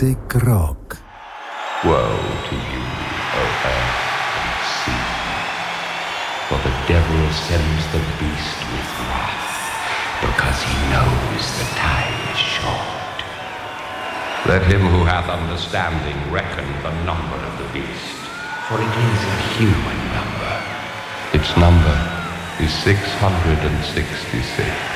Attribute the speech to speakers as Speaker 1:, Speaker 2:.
Speaker 1: Classic rock.
Speaker 2: Woe to you, O earth and sea, for the devil sends the beast with wrath, because he knows the time is short. Let him who hath understanding reckon the number of the beast, for it is a human number. Its number is 666.